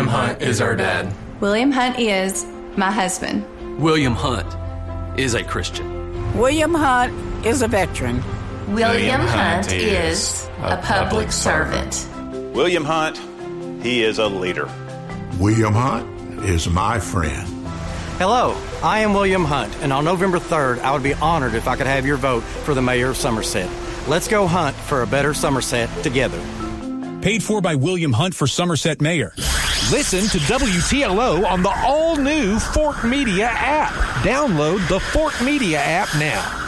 William Hunt is our dad. William Hunt is my husband. William Hunt is a Christian. William Hunt is a veteran. William Hunt is a public servant. William Hunt, he is a leader. William Hunt is my friend. Hello, I am William Hunt, and on November 3rd, I would be honored if I could have your vote for the mayor of Somerset. Let's go hunt for a better Somerset together. Paid for by William Hunt for Somerset Mayor. Listen to WTLO on the all-new Fort Media app. Download the Fort Media app now.